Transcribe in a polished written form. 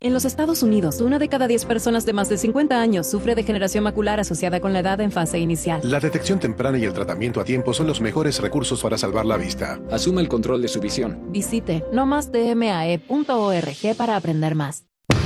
En los Estados Unidos, 1 de cada 10 personas de más de 50 años sufre degeneración macular asociada con la edad en fase inicial. La detección temprana y el tratamiento a tiempo son los mejores recursos para salvar la vista. Asuma el control de su visión. Visite nomasdmae.org para aprender más.